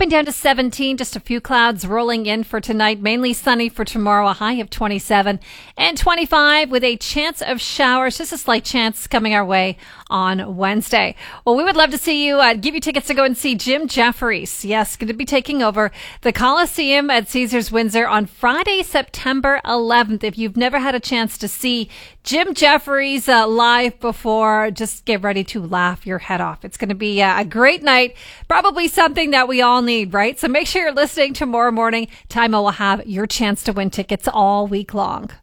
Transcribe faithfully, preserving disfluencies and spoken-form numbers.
Dropping down to seventeen, just a few clouds rolling in for tonight. Mainly sunny for tomorrow, a high of twenty-seven and twenty-five with a chance of showers, just a slight chance coming our way on Wednesday. Well, we would love to see you, uh, give you tickets to go and see Jim Jefferies. Yes, going to be taking over the Coliseum at Caesars Windsor on Friday, September eleventh. If you've never had a chance to see Jim Jefferies uh, live before, just get ready to laugh your head off. It's going to be uh, a great night, probably something that we all need, right? So make sure you're listening tomorrow morning. Time will have your chance to win tickets all week long.